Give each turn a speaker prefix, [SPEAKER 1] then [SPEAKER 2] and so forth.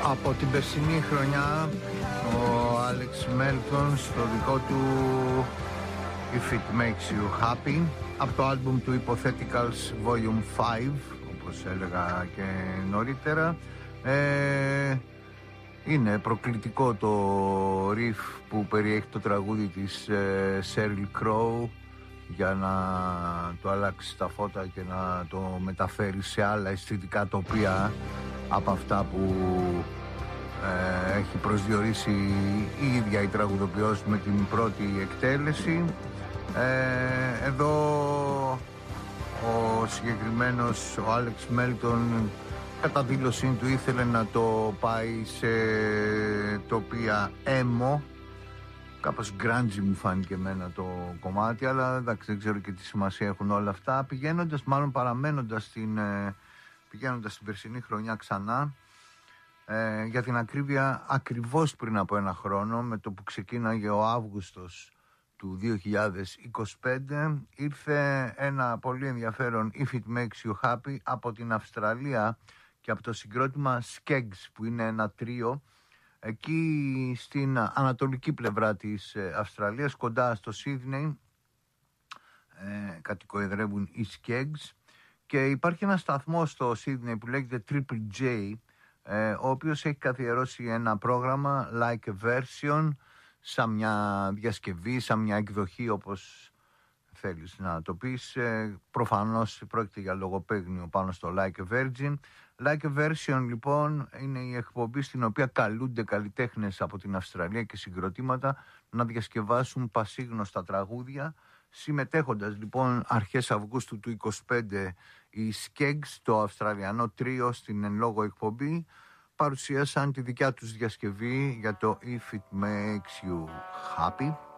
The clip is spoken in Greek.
[SPEAKER 1] Από την περσινή χρονιά ο Άλεξ Μέλτον στο δικό του If It Makes You Happy, από το άλμπουμ του Hypotheticals Volume 5, όπως έλεγα και νωρίτερα. Είναι προκλητικό το riff που περιέχει το τραγούδι της Sheryl Crow για να το αλλάξει τα φώτα και να το μεταφέρει σε άλλα αισθητικά τοπία από αυτά που έχει προσδιορίσει η ίδια η τραγουδοποιός με την πρώτη εκτέλεση. Εδώ ο συγκεκριμένος ο Άλεξ Μέλτον κατά δήλωσή του ήθελε να το πάει σε τοπία emo. Κάπως grungy μου φάνηκε εμένα το κομμάτι, αλλά εντάξει, δεν ξέρω και τι σημασία έχουν όλα αυτά. Παραμένοντας στην περσινή χρονιά ξανά, για την ακρίβεια ακριβώς πριν από ένα χρόνο, με το που ξεκίναγε ο Αύγουστος του 2025, ήρθε ένα πολύ ενδιαφέρον If It Makes You Happy από την Αυστραλία και από το συγκρότημα Skeggs, που είναι ένα τρίο εκεί στην ανατολική πλευρά της Αυστραλίας, κοντά στο Σίδνεϊ, κατοικοεδρεύουν οι Skeggs, και υπάρχει ένα σταθμό στο Σίδνεϊ που λέγεται Triple J, ο οποίος έχει καθιερώσει ένα πρόγραμμα like a version, σαν μια διασκευή, σαν μια εκδοχή, όπως θέλεις να το πεις. Προφανώς πρόκειται για λογοπαίγνιο πάνω στο Like a Virgin. Like a Version λοιπόν είναι η εκπομπή στην οποία καλούνται καλλιτέχνες από την Αυστραλία και συγκροτήματα να διασκευάσουν πασίγνωστα τραγούδια. Συμμετέχοντας λοιπόν αρχές Αυγούστου του 25 οι Skeggs, το αυστραλιανό τρίο, στην εν λόγω εκπομπή παρουσίασαν τη δικιά τους διασκευή για το If It Makes You Happy.